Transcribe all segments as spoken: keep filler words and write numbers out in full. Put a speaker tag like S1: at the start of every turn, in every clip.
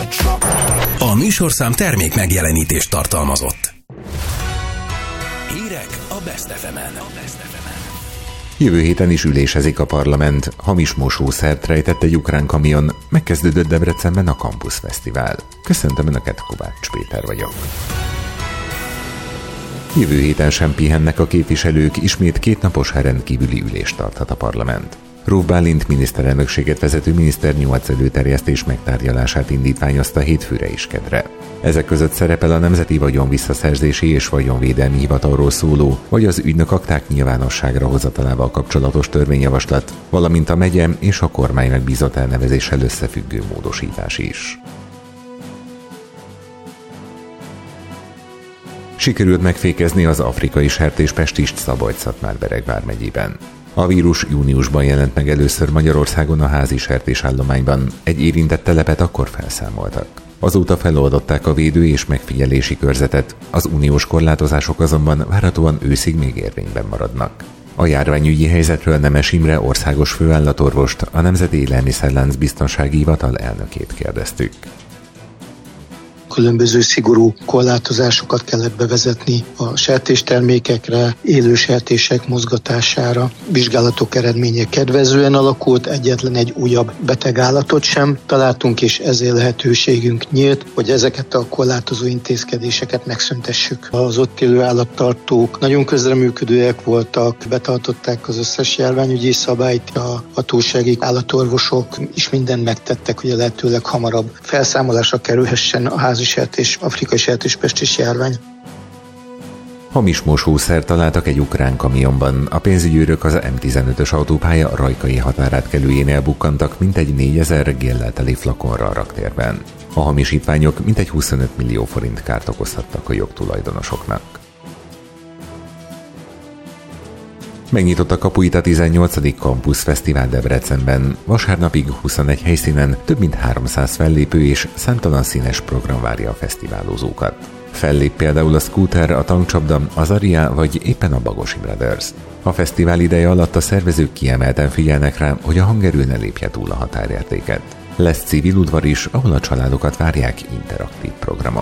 S1: A műsorszám termék megjelenítést tartalmazott. Hírek a Best ef emen.
S2: Jövő héten is ülésezik a parlament. Hamis mosószert rejtett egy ukrán kamion. Megkezdődött Debrecenben a Campus Fesztivál. Köszöntöm Önöket, Kovács Péter vagyok. Jövő héten sem pihennek a képviselők, ismét kétnapos rendkívüli ülést tarthat a parlament. Róf Bálint miniszterelnökséget vezető miniszter nyolc előterjesztés megtárgyalását indítványozta hétfőre és kedre. Ezek között szerepel a Nemzeti Vagyon Visszaszerzési és Vagyonvédelmi Hivatalról szóló, vagy az ügynök akták nyilvánosságra hozatalával kapcsolatos törvényjavaslat, valamint a megye és a kormány megbízott elnevezéssel összefüggő módosítás is. Sikerült megfékezni az afrikai sertéspestist Szabolcs-Szatmár-Bereg vármegyében. A vírus júniusban jelent meg először Magyarországon a házi sertésállományban, egy érintett telepet akkor felszámoltak. Azóta feloldották a védő és megfigyelési körzetet, az uniós korlátozások azonban várhatóan őszig még érvényben maradnak. A járványügyi helyzetről Nemes Imre országos főállatorvost, a Nemzeti Élelmiszerlánc Biztonsági Hivatal elnökét kérdeztük.
S3: Különböző szigorú korlátozásokat kellett bevezetni a sertéstermékekre, élő sertések mozgatására. Vizsgálatok eredménye kedvezően alakult, egyetlen egy újabb betegállatot sem találtunk, és ezért lehetőségünk nyílt, hogy ezeket a korlátozó intézkedéseket megszüntessük. Az ott élő állattartók nagyon közreműködőek voltak, betartották az összes járványügyi szabályt, a hatósági állatorvosok is mindent megtettek, hogy a lehetőleg hamarabb felszámolásra kerülhessen a házi sertés, afrikai sertéspestis járvány.
S2: Hamis mosószert találtak egy ukrán kamionban. A pénzügyőrök az em tizenötös autópálya rajkai határátkelőjénél bukkantak mintegy négyezer géllel teli flakonra a raktérben. A hamisítványok mintegy huszonöt millió forint kárt okozhattak a jogtulajdonosoknak. Megnyitotta kapuit a tizennyolcadik Campus Fesztivál Debrecenben. Vasárnapig huszonegy helyszínen több mint háromszáz fellépő és számtalan színes program várja a fesztiválozókat. Fellép például a Scooter, a Tankcsapda, az Aria vagy éppen a Bagosi Brothers. A fesztivál ideje alatt a szervezők kiemelten figyelnek rá, hogy a hangerő ne lépje túl a határértéket. Lesz civil udvar is, ahol a családokat várják interaktív programok.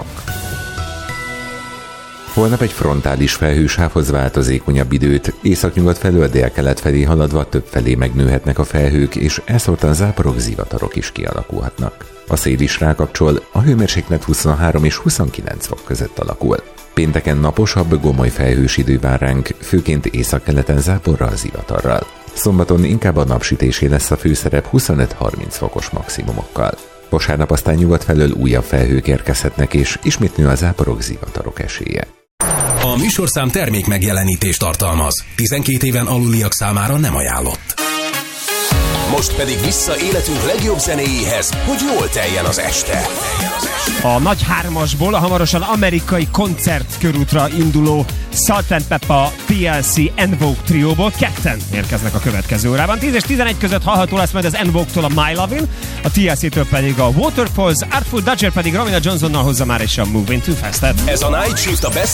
S2: Holnap egy frontális felhősávhoz változékonyabb időt, északnyugat felől délkelet felé haladva több felé megnőhetnek a felhők, és elszórtan záporok, zivatarok is kialakulhatnak. A szél is rákapcsol, a hőmérséklet huszonhárom és huszonkilenc fok között alakul. Pénteken naposabb, gomoly felhős idő vár ránk, főként északkeleten záporral, zivatarral. Szombaton inkább a napsütésé lesz a főszerep huszonöt-harminc fokos maximumokkal. Vasárnap aztán nyugat felől újabb felhők érkezhetnek, és ismét nő a záporok, zivatarok esélye.
S1: A műsorszám termék megjelenítést tartalmaz. tizenkét éven aluliak számára nem ajánlott. Most pedig vissza életünk legjobb zenéjéhez, hogy jól teljen az este.
S4: A nagy hármasból a hamarosan amerikai koncertkörútra induló Salt and Pepper té el cé En Vogue trióból ketten érkeznek a következő órában. tíz és tizenegy között hallható lesz majd az En Vogue-tól a My Lovin', a té el cé-től pedig a Waterfalls, Artful Dodger pedig Romina Johnsonnal hozza már is a Moving Too Fast-et.
S1: Ez a Night Shift a Best